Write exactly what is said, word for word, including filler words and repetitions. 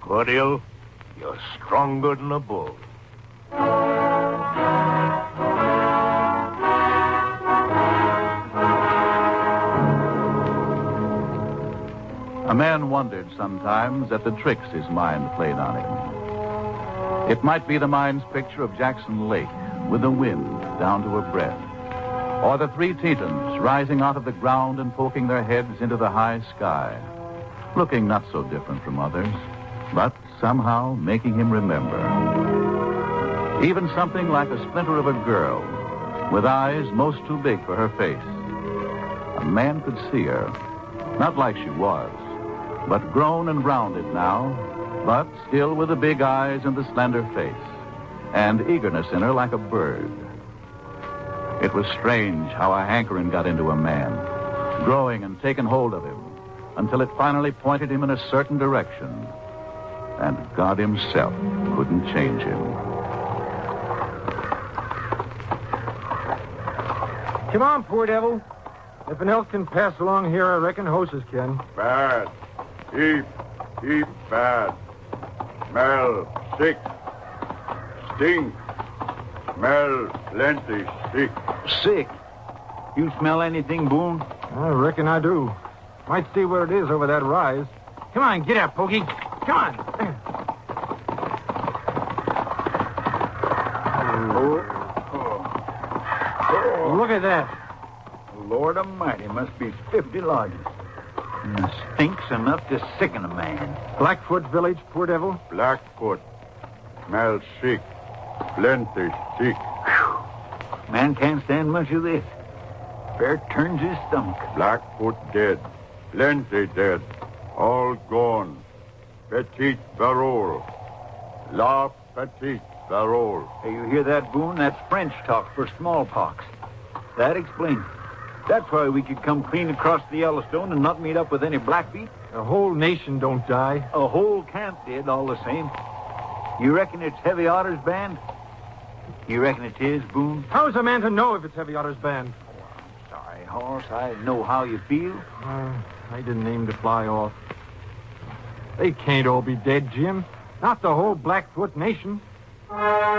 Cordial, you're stronger than a bull. A man wondered sometimes at the tricks his mind played on him. It might be the mind's picture of Jackson Lake with the wind down to her breath, or the three Tetons rising out of the ground and poking their heads into the high sky, looking not so different from others, but somehow making him remember. Even something like a splinter of a girl, with eyes most too big for her face. A man could see her, not like she was, but grown and rounded now, but still with the big eyes and the slender face, and eagerness in her like a bird. It was strange how a hankering got into a man, growing and taking hold of him, until it finally pointed him in a certain direction, and God himself couldn't change him. Come on, poor devil. If an elk can pass along here, I reckon horses can. Bad. Heap, heap bad. Smell, sick. Stink. Smell, plenty, sick. Sick? You smell anything, Boone? I reckon I do. Might see where it is over that rise. Come on, get up, Pokey. Come on. Oh. Look at that. Lord Almighty, must be fifty lodges. And stinks enough to sicken a man. Blackfoot village, poor devil. Blackfoot. Smell sick. Plenty sick. Whew. Man can't stand much of this. Fair turns his stomach. Blackfoot dead. Plenty dead. All gone. Petit parole. La petite parole. Hey, you hear that, Boone? That's French talk for smallpox. That explains it. That's why we could come clean across the Yellowstone and not meet up with any Blackfeet. The whole nation don't die. A whole camp did, all the same. You reckon it's Heavy Otter's band? You reckon it is, Boone? How's a man to know if it's Heavy Otter's band? Oh, I'm sorry, Hoss. I know how you feel. Uh, I didn't aim to fly off. They can't all be dead, Jim. Not the whole Blackfoot nation.